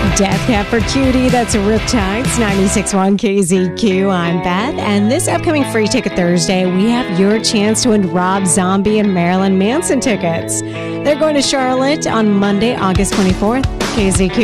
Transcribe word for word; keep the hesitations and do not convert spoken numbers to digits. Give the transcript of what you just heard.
Death Cab for Cutie, that's Riptides, ninety-six point one K Z Q. I'm Beth, and this upcoming Free Ticket Thursday, we have your chance to win Rob Zombie and Marilyn Manson tickets. They're going to Charlotte on Monday, August twenty-fourth. K Z Q.